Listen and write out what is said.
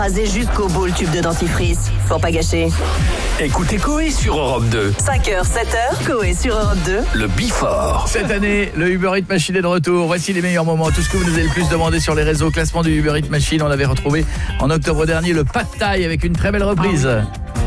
écrasé jusqu'au bout le tube de dentifrice. Faut pas gâcher. Écoutez Coé sur Europe 2. 5h, 7h, Coé sur Europe 2. Le Before. Cette année, le Uber Eats Machine est de retour. Voici les meilleurs moments. Tout ce que vous nous avez le plus demandé sur les réseaux. Classement du Uber Eats Machine. On avait retrouvé en octobre dernier le Pad Thai avec une très belle reprise.